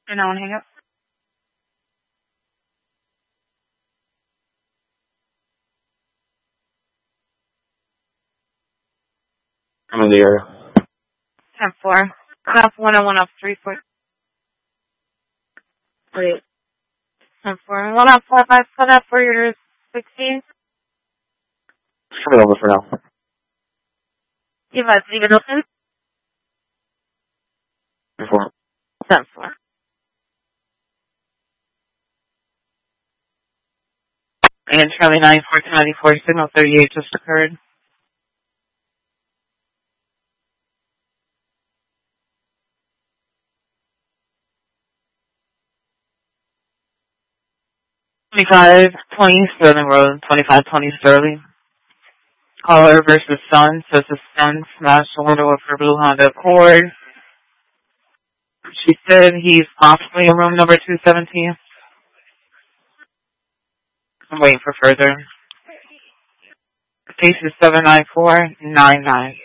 And I want to hang up. I'm in the area. 10-4. Class 101 off 3 foot. Wait. 10-4. 1 off 4 5 put up for your 16. Turn it over for now. Give us leave it open. 10-4. 10-4. And Charlie 9494 signal 38 just occurred. $25.20 Sterling Road, 2520 Sterling. Caller versus son, says the son smashed the window of her blue Honda Accord. She said he's possibly in room number 217. I'm waiting for further. Case is 79499.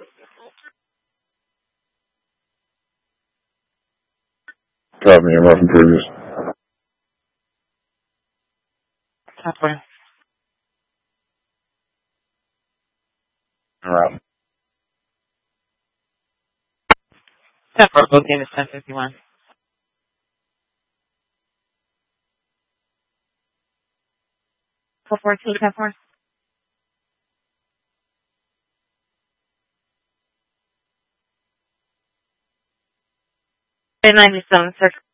Got me, I'm off in previous. Halfway. Alright. Separate booking is 1051. Four 10-4. 97, sir.